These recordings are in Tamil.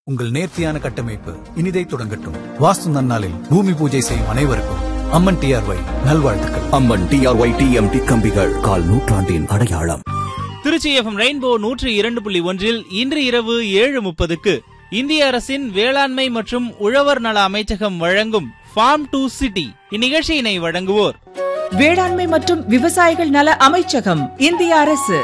உங்கள் நேர்த்தியான கட்டமைப்பு இனிதை தொடங்கட்டும். வாஸ்து நன்னாளில் பூமி பூஜை செய்யும் அனைவருக்கும் அம்மன் டிஆர்ஒய் நல்வாழ்த்துக்கள். அம்மன் டிஆர்ஒய் டிஎம்டி கம்பிகள் கால் நூற்றாண்டின் அடையாளம். திருச்சி எஃப்எம் ரெயின்போ 102.1 இன்று இரவு 7:30 இந்திய அரசின் வேளாண்மை மற்றும் உழவர் நல அமைச்சகம் வழங்கும் ஃபார்ம் டு சிட்டி இந்நிகழ்ச்சியினை வழங்குவோர் வேளாண்மை மற்றும் விவசாயிகள் நல அமைச்சகம், இந்திய அரசு.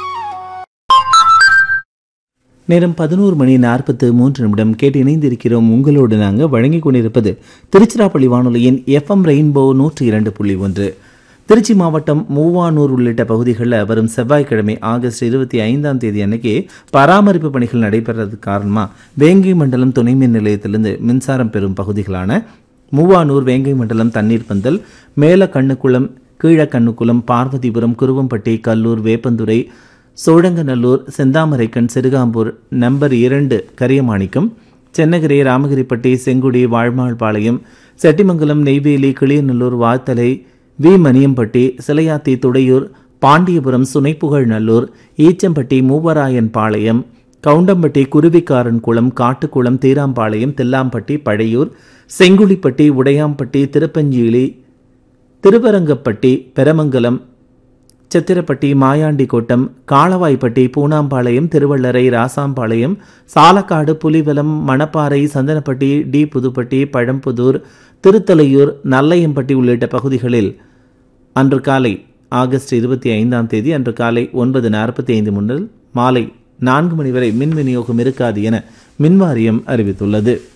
நேரம் 11:43 கேட்டு இணைந்திருக்கிறோம். உங்களோடு நாங்கள் வழங்கிக் கொண்டிருப்பது திருச்சிராப்பள்ளி வானொலியின் எஃப்எம் ரெயின்போ 102.1. திருச்சி மாவட்டம் மூவானூர் உள்ளிட்ட பகுதிகளில் வரும் செவ்வாய்க்கிழமை ஆகஸ்ட் 25 அன்னைக்கு பராமரிப்பு பணிகள் நடைபெறது காரணமாக வேங்கை மண்டலம் துணை மின் நிலையத்திலிருந்து மின்சாரம் பெறும் பகுதிகளான மூவானூர், வேங்கை மண்டலம், தண்ணீர் பந்தல், மேல கண்ணுக்குளம், கீழ கண்ணுக்குளம், பார்வதிபுரம், குருவம்பட்டி, கல்லூர், வேப்பந்துறை, சோழங்கநல்லூர், செந்தாமரைக்கண், சிறுகாம்பூர், நம்பர் 2 கரியமாணிக்கம், சென்னகிரி, ராமகிரிப்பட்டி, செங்குடி, வாழ்மாள்பாளையம், செட்டிமங்கலம், நெய்வேலி, கிளியநல்லூர், வாத்தலை, வி மணியம்பட்டி, சிலையாத்தி, துடையூர், பாண்டியபுரம், சுனைப்புகழ் நல்லூர், ஈச்சம்பட்டி, மூவராயன்பாளையம், கவுண்டம்பட்டி, குருவிக்காரன் குளம், காட்டுக்குளம், தீராம்பாளையம், தில்லாம்பட்டி, பழையூர், செங்குழிப்பட்டி, உடையாம்பட்டி, திருப்பஞ்சீலி, திருவரங்கப்பட்டி, பெரமங்கலம், சித்திரப்பட்டி, மாயாண்டி கோட்டம், காளவாய்ப்பட்டி, பூனாம்பாளையம், திருவள்ளரை, ராசாம்பாளையம், சாலக்காடு, புலிவலம், மணப்பாறை, சந்தனப்பட்டி, டி புதுப்பட்டி, பழம்புதூர், திருத்தலையூர், நல்லையம்பட்டி உள்ளிட்ட பகுதிகளில் அன்று காலை ஆகஸ்ட் 25 அன்று காலை 9:45 முதல் மாலை 4 மணி வரை மின் விநியோகம் இருக்காது என மின்வாரியம் அறிவித்துள்ளது.